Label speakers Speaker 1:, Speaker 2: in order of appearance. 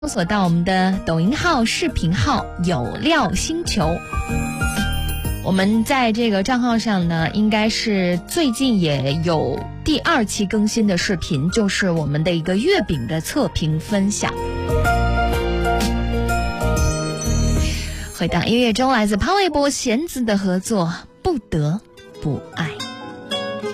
Speaker 1: 搜索到我们的抖音号、视频号有料星球。我们在这个账号上呢，应该是最近也有第2期更新的视频，就是我们的一个月饼的测评分享。回到音乐中，来自潘玮柏、弦子的合作《不得不爱》。